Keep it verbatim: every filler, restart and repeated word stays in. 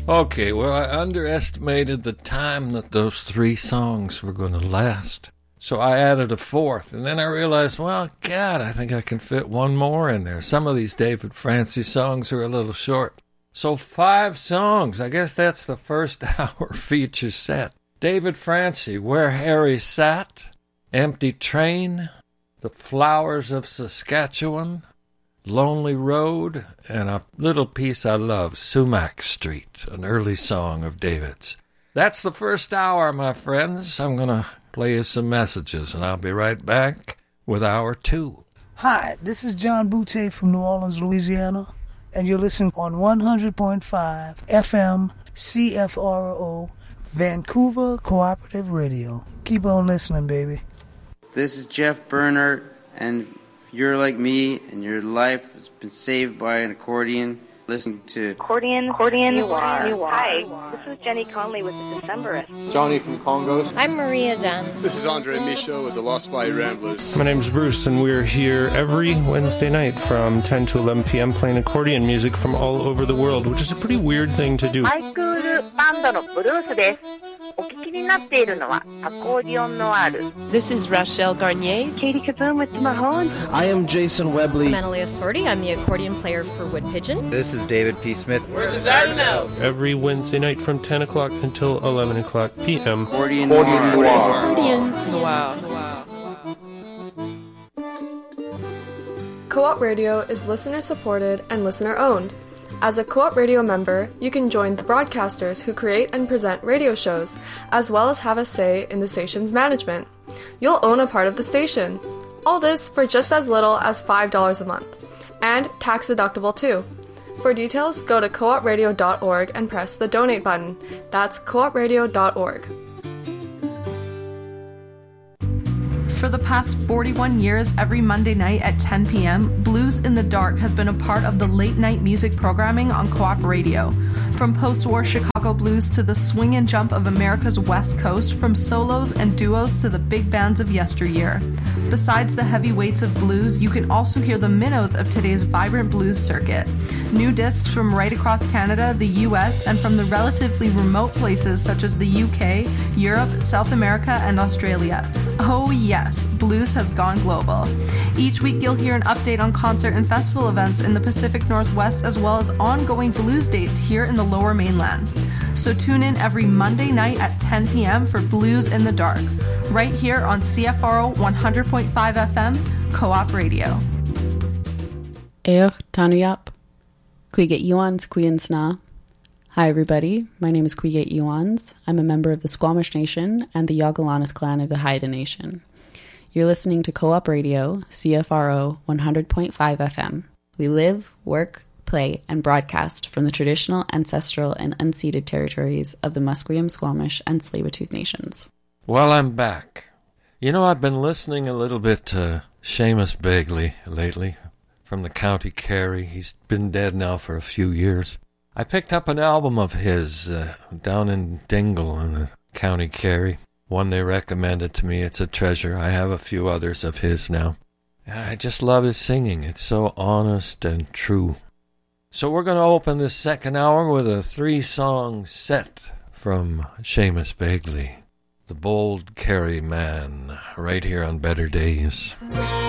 Okay, well, I underestimated the time that those three songs were going to last. So I added a fourth, and then I realized, well, God, I think I can fit one more in there. Some of these David Francis songs are a little short. So five songs. I guess that's the first hour feature set. David Francis, Where Harry Sat, Empty Train, The Flowers of Saskatchewan, Lonely Road, and a little piece I love, Sumac Street, an early song of David's. That's the first hour, my friends. I'm going to play you some messages, and I'll be right back with hour two. Hi, this is John Boutte from New Orleans, Louisiana, and you're listening on one hundred point five F M C F R O, Vancouver Cooperative Radio. Keep on listening, baby. This is Jeff Bernhardt, and if you're like me and your life has been saved by an accordion, listen to Accordion, Accordion, you are. You are. Hi, this is Jenny Conley with the Decemberists. Johnny from Congos. I'm Maria Dunn. This is Andre Michaud with the Lost Body Ramblers. My name's Bruce, and we're here every Wednesday night from ten to eleven p.m. playing accordion music from all over the world, which is a pretty weird thing to do. ハイクールバンドのブルースです。お聞きになっているのはアコーディオンのある。 This is Rachelle Garnier. Katie Kaboom with Mahone. I am Jason Webley. I'm Annalie Assorti. I'm the accordion player for Wood Pigeon. This is David P. Smith. We're the Dardanelles. Every Wednesday night from ten o'clock until eleven o'clock p.m. Accordion Noir. Accordion Noir. Co-op Radio is listener-supported and listener-owned. As a Co-op Radio member, you can join the broadcasters who create and present radio shows, as well as have a say in the station's management. You'll own a part of the station. All this for just as little as five dollars a month. And tax-deductible too. For details, go to co op radio dot org and press the donate button. That's co op radio dot org. For the past forty-one years, every Monday night at ten p.m., Blues in the Dark has been a part of the late-night music programming on Co-op Radio. From post-war Chicago blues to the swing and jump of America's West Coast, from solos and duos to the big bands of yesteryear. Besides the heavyweights of blues, you can also hear the minnows of today's vibrant blues circuit. New discs from right across Canada, the U S, and from the relatively remote places such as the U K, Europe, South America, and Australia. Oh yes, blues has gone global. Each week you'll hear an update on concert and festival events in the Pacific Northwest, as well as ongoing blues dates here in the Lower Mainland. So tune in every Monday night at ten p.m. for Blues in the Dark, right here on C F R O one hundred point five F M, Co-op Radio. Eoch Tanuyap, Quiget Yuans Quiansna. Hi everybody, my name is Quiget Yuans. I'm a member of the Squamish Nation and the Yagalanas clan of the Haida Nation. You're listening to Co-op Radio, C F R O one hundred point five F M. We live, work, play, and broadcast from the traditional, ancestral, and unceded territories of the Musqueam, Squamish, and Tsleil-Waututh nations. Well, I'm back. You know, I've been listening a little bit to Seamus Begley lately from the County Kerry. He's been dead now for a few years. I picked up an album of his uh, down in Dingle in the County Kerry. One they recommended to me. It's a treasure. I have a few others of his now. I just love his singing. It's so honest and true. So we're going to open this second hour with a three-song set from Seamus Begley, the Bold Kerry Man, right here on Better Days.